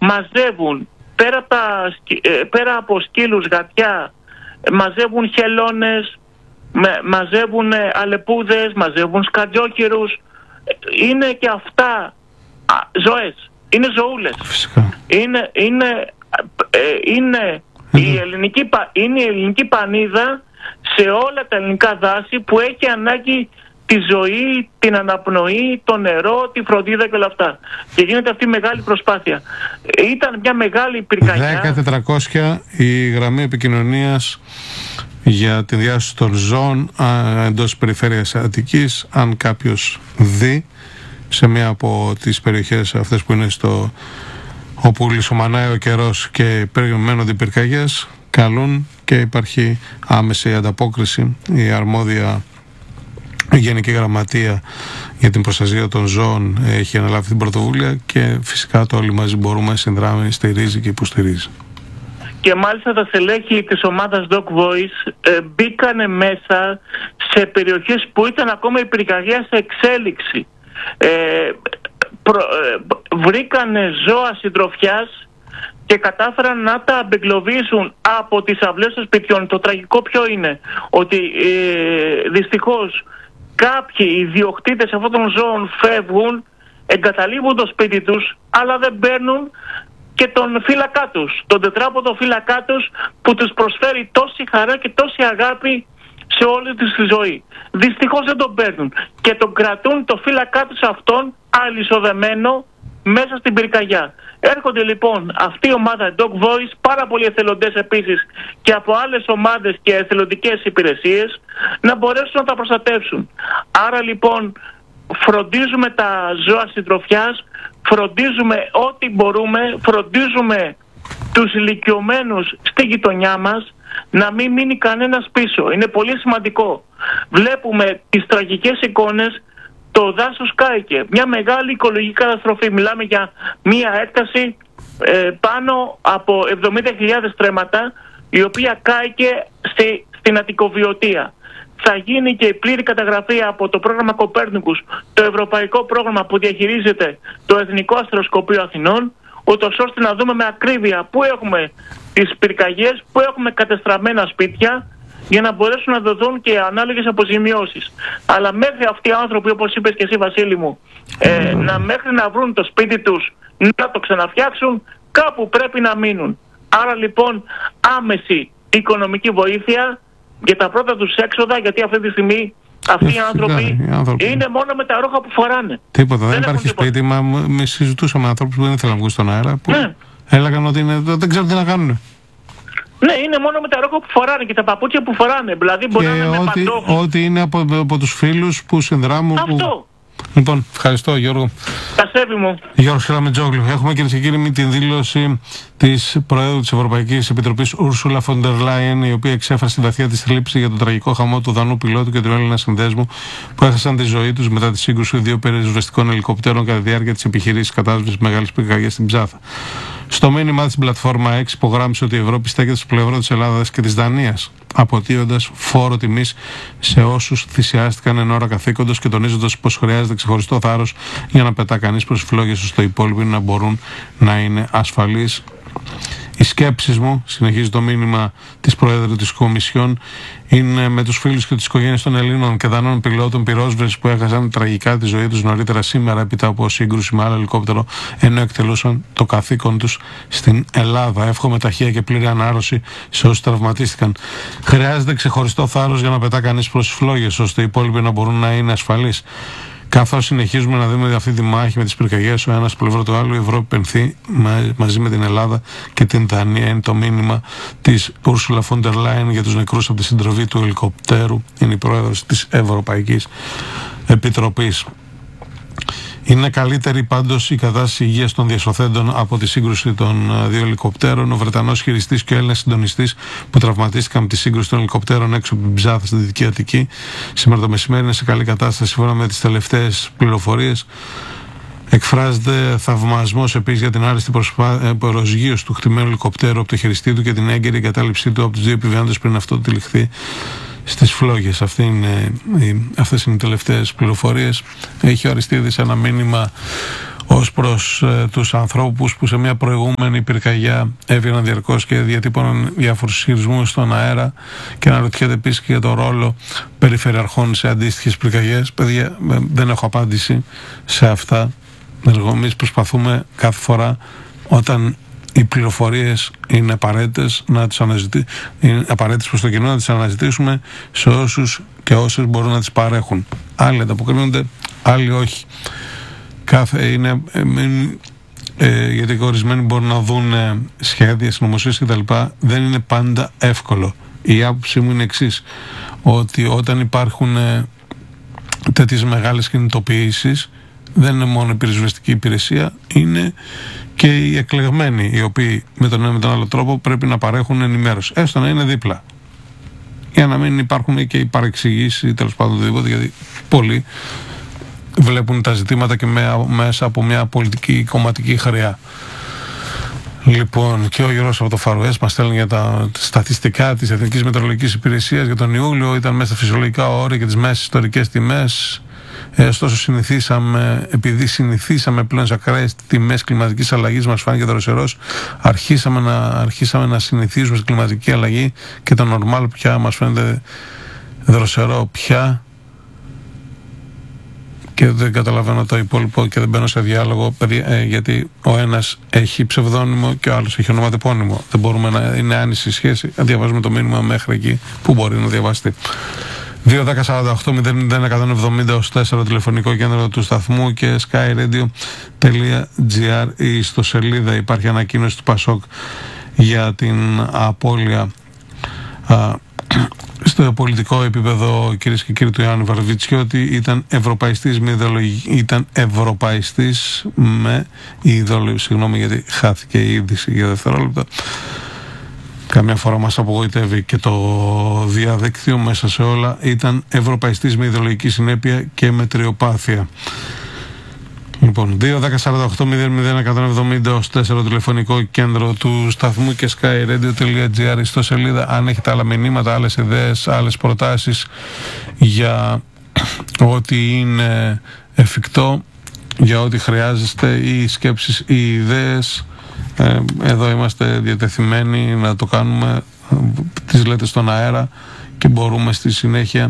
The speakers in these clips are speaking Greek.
μαζεύουν πέρα από σκύλους, γατιά, μαζεύουν χελώνες, μαζεύουν αλεπούδες, μαζεύουν σκατζόκυρους. Είναι και αυτά ζωές, είναι ζωούλες. Φυσικά. Είναι η ελληνική πανίδα σε όλα τα ελληνικά δάση που έχει ανάγκη τη ζωή, την αναπνοή, το νερό, τη φροντίδα και όλα αυτά. Και γίνεται αυτή η μεγάλη προσπάθεια. Ήταν μια μεγάλη πυρκαγιά. 10.400 η γραμμή επικοινωνίας για τη διάσωση των ζώων εντός της περιφέρειας Αττικής. Αν κάποιος δει σε μία από τις περιοχές αυτές που είναι όπου λησομανάει ο καιρός και περιμένονται οι πυρκαγιές, καλούν και υπάρχει άμεση ανταπόκριση. Η αρμόδια Γενική Γραμματεία για την Προστασία των Ζώων έχει αναλάβει την πρωτοβουλία και φυσικά το όλοι μαζί μπορούμε, συνδράμει, στηρίζει και υποστηρίζει. Και μάλιστα τα στελέχη της ομάδας Dog Voice μπήκανε μέσα σε περιοχές που ήταν ακόμα η πυρκαγιά σε εξέλιξη. Βρήκανε ζώα συντροφιάς και κατάφεραν να τα απεγκλωβίσουν από τις αυλές των σπιτιών. Το τραγικό ποιο είναι? Ότι δυστυχώς κάποιοι ιδιοκτήτες αυτών των ζώων φεύγουν, εγκαταλείπουν το σπίτι τους, αλλά δεν παίρνουν και τον φύλακά τους, τον τετράποδο φύλακά τους που τους προσφέρει τόση χαρά και τόση αγάπη σε όλη τους τη ζωή. Δυστυχώς δεν τον παίρνουν και τον κρατούν το φύλακά τους αυτόν αλυσοδεμένο μέσα στην πυρκαγιά. Έρχονται λοιπόν αυτή η ομάδα Dog Voice, πάρα πολλοί εθελοντές επίσης και από άλλες ομάδες και εθελοντικές υπηρεσίες να μπορέσουν να τα προστατεύσουν. Άρα λοιπόν φροντίζουμε τα ζώα συντροφιάς, φροντίζουμε ό,τι μπορούμε, φροντίζουμε τους ηλικιωμένους στη γειτονιά μας, να μην μείνει κανένας πίσω. Είναι πολύ σημαντικό. Βλέπουμε τις τραγικές εικόνες. Το δάσος κάηκε. Μια μεγάλη οικολογική καταστροφή. Μιλάμε για μια έκταση πάνω από 70.000 στρέμματα, η οποία κάηκε στην Αττικοβιωτία. Θα γίνει και η πλήρη καταγραφή από το πρόγραμμα Κοπέρνικους, το ευρωπαϊκό πρόγραμμα που διαχειρίζεται το Εθνικό Αστροσκοπείο Αθηνών, ούτως ώστε να δούμε με ακρίβεια πού έχουμε τις πυρκαγιές, πού έχουμε κατεστραμμένα σπίτια, για να μπορέσουν να δοθούν και ανάλογες αποζημιώσεις. Αλλά μέχρι αυτοί οι άνθρωποι, όπως είπες και εσύ Βασίλη μου, μέχρι να βρουν το σπίτι τους, να το ξαναφτιάξουν, κάπου πρέπει να μείνουν. Άρα λοιπόν άμεση οικονομική βοήθεια για τα πρώτα τους έξοδα, γιατί αυτή τη στιγμή αυτοί οι άνθρωποι είναι μόνο με τα ρούχα που φοράνε. Τίποτα, δεν υπάρχει σπίτι. Με συζητούσαμε με ανθρώπους που δεν ήθελαν να βγουν στον αέρα, που έλεγαν ότι δεν ξέρουν τι να κάνουν. Ναι, είναι μόνο με τα ρούχα που φοράνε και τα παπούτσια που φοράνε. Δηλαδή μπορεί να είναι με παντόφλους. Ό,τι είναι από τους φίλους που συνδράμουν. Αυτό. Λοιπόν, ευχαριστώ Γιώργο. Κασέβη μου. Γιώργος Χελαμετζόγλου. Έχουμε κυρίες και κύριοι την δήλωση της Προέδρου της Ευρωπαϊκής Επιτροπής Ursula von der Leyen, η οποία εξέφρασε τη βαθιά της θλίψη για τον τραγικό χαμό του Δανού πιλότου και του Έλληνα συνδέσμου που έχασαν τη ζωή τους μετά τη σύγκρουση δύο πυροσβεστικών ελικοπτέρων κατά τη διάρκεια της επιχειρήσης κατάσβεσης μεγάλης πυρκαγιάς στην Ψάθα. Στο μήνυμά της πλατφόρμα X υπογράμμισε ότι η Ευρώπη στέκεται στο πλευρό της Ελλάδας και της Δανίας, αποτείοντας φόρο τιμής σε όσους θυσιάστηκαν εν ώρα καθήκοντος και τονίζοντας πως χρειάζεται ξεχωριστό θάρρος για να πετά κανείς προσφυλόγες στο υπόλοιπο να μπορούν να είναι ασφαλείς. Οι σκέψεις μου, συνεχίζει το μήνυμα της Προέδρου της Κομισιόν, είναι με τους φίλους και τις οικογένειες των Ελλήνων και Δανών πιλότων πυρόσβεσης που έχασαν τραγικά τη ζωή τους νωρίτερα σήμερα έπειτα από σύγκρουση με άλλο ελικόπτερο ενώ εκτελούσαν το καθήκον τους στην Ελλάδα. Εύχομαι ταχεία και πλήρη ανάρρωση σε όσους τραυματίστηκαν. Χρειάζεται ξεχωριστό θάρρος για να πετά κανείς προσφυλόγες ώστε οι υπόλοιποι να μπορούν να είναι ασφαλείς. Καθώς συνεχίζουμε να δούμε αυτή τη μάχη με τις πυρκαγιές ο ένας στο πλευρό του άλλου, η Ευρώπη πενθεί μαζί με την Ελλάδα και την Δανία. Είναι το μήνυμα της Ursula von der Leyen για τους νεκρούς από τη συντροφή του ελικοπτέρου. Είναι η πρόεδρος της Ευρωπαϊκής Επιτροπής. Είναι καλύτερη πάντως η κατάσταση υγείας των διασωθέντων από τη σύγκρουση των δύο ελικοπτέρων. Ο Βρετανός χειριστής και ο Έλληνας συντονιστής που τραυματίστηκαν από τη σύγκρουση των ελικοπτέρων έξω από την Ψάθα στη Δυτική Αττική σήμερα το μεσημέρι είναι σε καλή κατάσταση σύμφωνα με τις τελευταίες πληροφορίες. Εκφράζεται θαυμασμός επίσης για την άριστη προσγείωση του χτυμένου ελικοπτέρου από το χειριστή του και την έγκαιρη εγκατάλειψή του από τους δύο επιβιόντες πριν αυτό τυλιχθεί στις φλόγες. Αυτές είναι οι τελευταίες πληροφορίες. Έχει ο Αριστίδης ένα μήνυμα ως προς τους ανθρώπους που σε μια προηγούμενη πυρκαγιά έβγαιναν διαρκώς και διατύπωναν διάφορους ισχυρισμούς στον αέρα, και αναρωτιέται επίσης και για το ρόλο περιφερειαρχών σε αντίστοιχες πυρκαγιές. Παιδιά, δεν έχω απάντηση σε αυτά. Εμείς προσπαθούμε κάθε φορά, όταν οι πληροφορίες είναι απαραίτητες, είναι απαραίτητες προς το κοινό, να τις αναζητήσουμε σε όσους και όσες μπορούν να τις παρέχουν. Άλλοι ανταποκρίνονται, άλλοι όχι. Γιατί ορισμένοι μπορούν να δουν σχέδια, συνωμοσίες κτλ. Δεν είναι πάντα εύκολο. Η άποψή μου είναι εξής, ότι όταν υπάρχουν τέτοιες μεγάλες κινητοποιήσεις, δεν είναι μόνο η πυροσβεστική υπηρεσία, είναι και οι εκλεγμένοι, οι οποίοι με τον ένα με τον άλλο τρόπο πρέπει να παρέχουν ενημέρωση, έστω να είναι δίπλα, για να μην υπάρχουν και οι παρεξηγήσεις ή τέλος πάντων οτιδήποτε, γιατί πολλοί βλέπουν τα ζητήματα και μέσα από μια πολιτική κομματική χρειά. Λοιπόν, και ο Γιώργος από το Φαρουές μας στέλνει για τα στατιστικά της Εθνικής Μετεωρολογικής Υπηρεσίας για τον Ιούλιο. Ήταν μέσα στα φυσιολογικά όρια και τις μέσες ιστορικές τιμές. Ωστόσο, επειδή συνηθίσαμε πλέον σε ακραίες τιμές κλιματικής αλλαγής, μας φάνηκε δροσερός. Αρχίσαμε να συνηθίζουμε στην κλιματική αλλαγή και το normal πια μας φαίνεται δροσερό πια. Και δεν καταλαβαίνω το υπόλοιπο και δεν μπαίνω σε διάλογο, γιατί ο ένας έχει ψευδόνυμο και ο άλλος έχει ονοματεπώνυμο. Δεν μπορούμε να είναι άνηση σχέση. Αν διαβάζουμε το μήνυμα μέχρι εκεί που μπορεί να διαβαστεί. 2-10-48-0-170 τηλεφωνικό κέντρο του σταθμού και skyradio.gr. Η ιστοσελίδα υπάρχει ανακοίνωση του Πασόκ για την απώλεια στο πολιτικό επίπεδο, κυρίες και κύριοι, του Ιωάννη Βαρβιτσιώτη. Ήταν ευρωπαϊστής με ιδεολογική, ήταν ευρωπαϊστής με ιδεολογική. Συγγνώμη, γιατί χάθηκε η είδηση για δευτερόλεπτα. Καμιά φορά μας απογοητεύει και το διαδίκτυο μέσα σε όλα. Ήταν ευρωπαϊστής με ιδεολογική συνέπεια και μετριοπάθεια. Λοιπόν, 2-10-48-0-170 τηλεφωνικό κέντρο του σταθμού και skyradio.gr στο σελίδα. Αν έχετε άλλα μηνύματα, άλλες ιδέες, άλλες προτάσεις για ό,τι είναι εφικτό, για ό,τι χρειάζεστε, ή σκέψεις ή ιδέες, εδώ είμαστε διατεθειμένοι να το κάνουμε. Τις λέτε στον αέρα και μπορούμε στη συνέχεια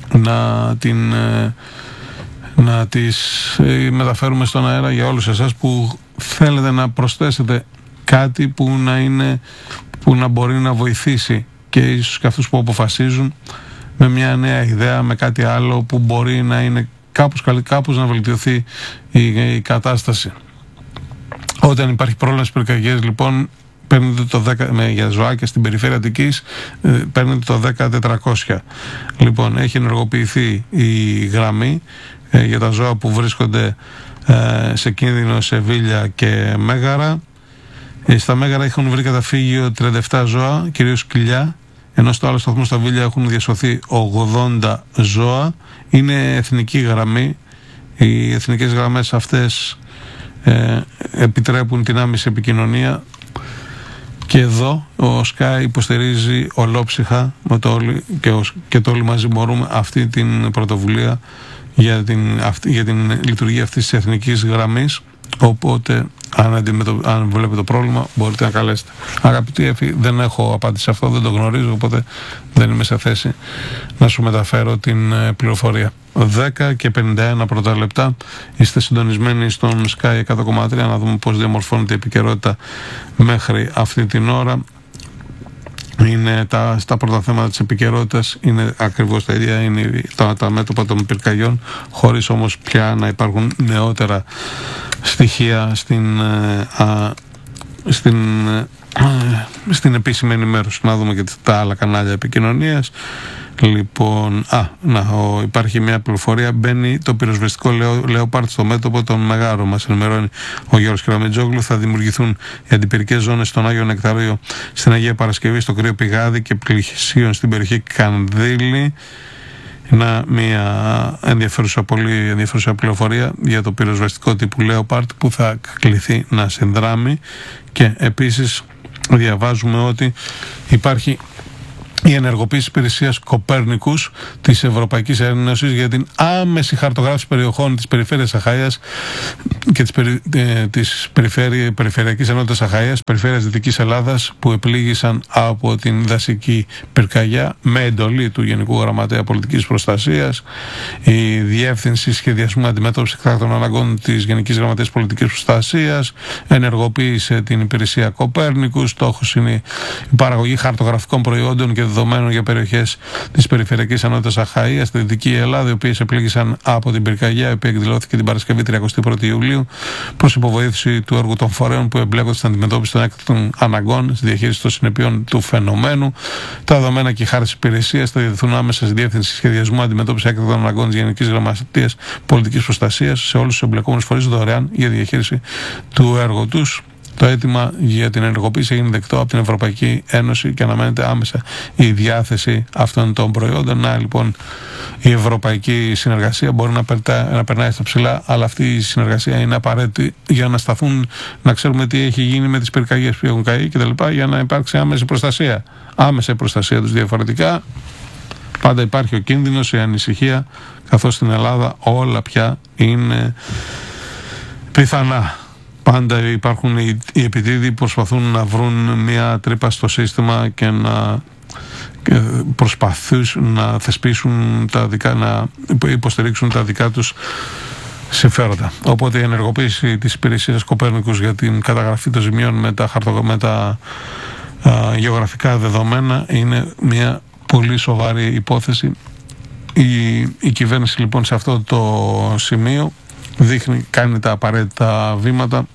να τις μεταφέρουμε στον αέρα για όλους εσάς που θέλετε να προσθέσετε κάτι που να μπορεί να βοηθήσει και ίσως και αυτούς που αποφασίζουν με μια νέα ιδέα, με κάτι άλλο που μπορεί να είναι κάπως να βελτιωθεί η κατάσταση. Όταν υπάρχει πρόβλημα στις πυρκαγιές, λοιπόν, παίρνετε το 10, για ζωάκια στην περιφέρεια Αττικής, παίρνετε το 10-400. Λοιπόν, έχει ενεργοποιηθεί η γραμμή για τα ζώα που βρίσκονται σε κίνδυνο σε Βίλια και Μέγαρα. Στα Μέγαρα έχουν βρει καταφύγιο 37 ζώα, κυρίως σκυλιά, ενώ στο άλλο σταθμό στα Βίλια έχουν διασωθεί 80 ζώα. Είναι εθνική γραμμή. Οι εθνικές γραμμές αυτές επιτρέπουν την άμεση επικοινωνία, και εδώ ο Sky υποστηρίζει ολόψυχα και το όλοι μαζί μπορούμε αυτή την πρωτοβουλία για την λειτουργία αυτής της εθνικής γραμμής. Οπότε αν βλέπετε το πρόβλημα μπορείτε να καλέσετε. Αγαπητοί Εφη, δεν έχω απάντηση σε αυτό, δεν το γνωρίζω, οπότε δεν είμαι σε θέση να σου μεταφέρω την πληροφορία. 10 και 51 πρώτα λεπτά, είστε συντονισμένοι στον Sky 100,3, να δούμε πώς διαμορφώνεται η επικαιρότητα μέχρι αυτή την ώρα. Είναι στα πρώτα θέματα της επικαιρότητας, είναι ακριβώς τα ίδια, είναι τα μέτωπα των πυρκαγιών, χωρίς όμως πια να υπάρχουν νεότερα στοιχεία στην επίσημη ενημέρωση. Να δούμε και τα άλλα κανάλια επικοινωνίας. Λοιπόν, υπάρχει μια πληροφορία. Μπαίνει το πυροσβεστικό Λέοπαρτ στο μέτωπο των Μεγάρων. Μας ενημερώνει ο Γιώργος Κεραμετζόγλου. Θα δημιουργηθούν οι αντιπυρικές ζώνες στον Άγιο Νεκταρίο, στην Αγία Παρασκευή, στο Κρύο Πηγάδι και πλησίων στην περιοχή Κανδύλη. Μια πολύ ενδιαφέρουσα πληροφορία για το πυροσβεστικό τύπου Λέοπαρτ που θα κληθεί να συνδράμει. Και επίσης διαβάζουμε ότι υπάρχει η ενεργοποίηση υπηρεσίας Κοπέρνικους της Ευρωπαϊκής Ένωσης για την άμεση χαρτογράφηση περιοχών της περιφέρειας Αχαΐας και της Περιφερειακής Ενότητας Αχαΐας, περιφέρειας Δυτικής Ελλάδας, που επλήγησαν από την δασική πυρκαγιά, με εντολή του Γενικού Γραμματέα Πολιτικής Προστασίας. Η Διεύθυνση Σχεδιασμού Αντιμετώπισης Εκτάκτων Αναγκών της Γενικής Γραμματείας Πολιτικής Προστασίας ενεργοποίησε την υπηρεσία Κοπέρνικους. Στόχος είναι η παραγωγή χαρτογραφικών προϊόντων και δεδομένων για περιοχές της Περιφερειακής Ενότητας Αχαΐας στη Δυτική Ελλάδα, οι οποίες επλήγησαν από την πυρκαγιά, η οποία εκδηλώθηκε την Παρασκευή 31η Ιουλίου, προς υποβοήθηση του έργου των φορέων που εμπλέκονται στην αντιμετώπιση των έκτακτων αναγκών, στη διαχείριση των συνεπειών του φαινομένου. Τα δεδομένα και η χάρτης υπηρεσίας θα διαδοθούν άμεσα στη Διεύθυνση Σχεδιασμού Αντιμετώπισης έκτακτων αναγκών της Γενικής Γραμματείας Πολιτικής Προστασίας σε όλους τους εμπλεκόμενους φορείς δωρεάν για διαχείριση του έργου τους. Το αίτημα για την ενεργοποίηση έγινε δεκτό από την Ευρωπαϊκή Ένωση και αναμένεται άμεσα η διάθεση αυτών των προϊόντων. Να, λοιπόν, η ευρωπαϊκή συνεργασία μπορεί να περνάει στα ψηλά, αλλά αυτή η συνεργασία είναι απαραίτητη για να σταθούν, να ξέρουμε τι έχει γίνει με τις πυρκαγιές που έχουν καεί κτλ., για να υπάρξει άμεση προστασία. Άμεση προστασία τους. Διαφορετικά, πάντα υπάρχει ο κίνδυνος, η ανησυχία, καθώς στην Ελλάδα όλα πια είναι πιθανά. Πάντα υπάρχουν οι επιτίδοι που προσπαθούν να βρουν μια τρύπα στο σύστημα και να προσπαθούν να θεσπίσουν να υποστηρίξουν τα δικά τους συμφέροντα. Οπότε η ενεργοποίηση της υπηρεσίας Κοπέρνικους για την καταγραφή των ζημιών με τα γεωγραφικά δεδομένα είναι μια πολύ σοβαρή υπόθεση. Η κυβέρνηση λοιπόν σε αυτό το σημείο κάνει τα απαραίτητα βήματα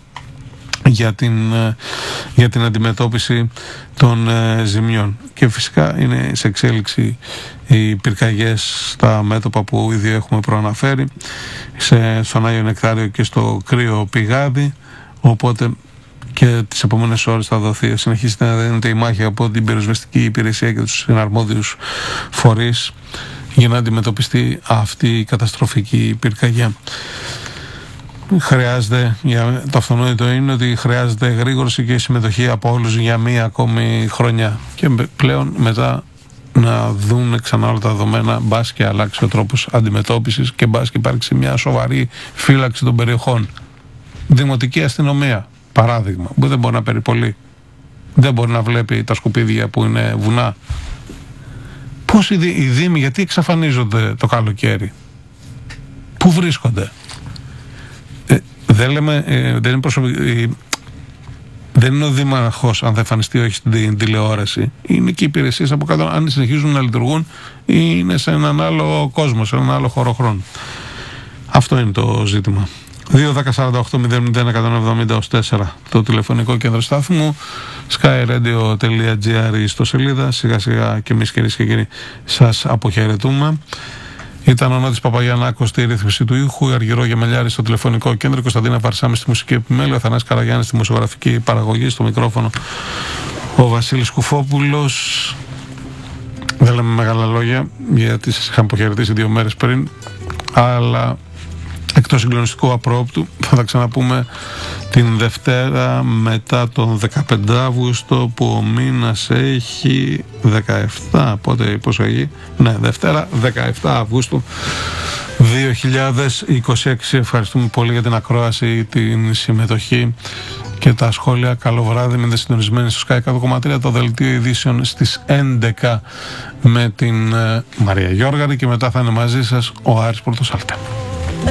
για την αντιμετώπιση των ζημιών. Και φυσικά είναι σε εξέλιξη οι πυρκαγιές στα μέτωπα που ήδη έχουμε προαναφέρει, στον Άγιο Νεκτάριο και στο Κρύο Πηγάδι, οπότε και τις επόμενες ώρες θα συνεχίσει να δίνεται η μάχη από την πυροσβεστική υπηρεσία και τους συναρμόδιους φορείς για να αντιμετωπιστεί αυτή η καταστροφική πυρκαγιά. Το αυτονόητο είναι ότι χρειάζεται γρήγορση και συμμετοχή από όλους για μία ακόμη χρονιά και πλέον μετά να δουν ξανά όλα τα δεδομένα, μπας και αλλάξει ο τρόπος αντιμετώπισης και μπας και υπάρξει μια σοβαρή φύλαξη των περιοχών. Δημοτική αστυνομία, παράδειγμα, που δεν μπορεί να περιπολεί, δεν μπορεί να βλέπει τα σκουπίδια που είναι βουνά. Πώς οι δήμοι, γιατί εξαφανίζονται το καλοκαίρι, πού βρίσκονται? Δεν είναι ο δήμαρχος αν θα εμφανιστεί όχι στην τηλεόραση. Είναι και οι υπηρεσίες από κάτω, αν συνεχίζουν να λειτουργούν, είναι σε έναν άλλο κόσμο, σε έναν άλλο χώρο χρόνου. Αυτό είναι το ζήτημα. 2-10-48-001-170-4 το τηλεφωνικό κέντρο στάθμου, skyradio.gr στο σελίδα. Σιγά σιγά και εμείς, κυρίες και κύριοι, σας αποχαιρετούμε. Ήταν ο Νότης Παπαγιαννάκος στη ρύθμιση του ήχου, η Αργυρό Γεμελιάρη στο τηλεφωνικό κέντρο, Κωνσταντίνα Βαρσάμι στη μουσική επιμέλεια, ο Θανάσης Καραγιάννης στη δημοσιογραφική παραγωγή, στο μικρόφωνο ο Βασίλης Κουφόπουλος. Δεν λέμε μεγάλα λόγια, γιατί σας είχαμε αποχαιρετήσει 2 μέρες πριν, αλλά εκτός συγκλονιστικού απρόπτου θα τα ξαναπούμε την Δευτέρα μετά τον 15 Αύγουστο, που ο μήνας έχει 17, πότε πόσο έχει, ναι, Δευτέρα 17 Αυγούστου 2026. Ευχαριστούμε πολύ για την ακρόαση, την συμμετοχή και τα σχόλια. Καλό βράδυ, μείνετε συντονισμένοι στο Sky 100,3, το δελτίο ειδήσεων στις 11 με την Μαρία Γιώργαρη και μετά θα είναι μαζί σας ο Άρης Πορτοσάλτε.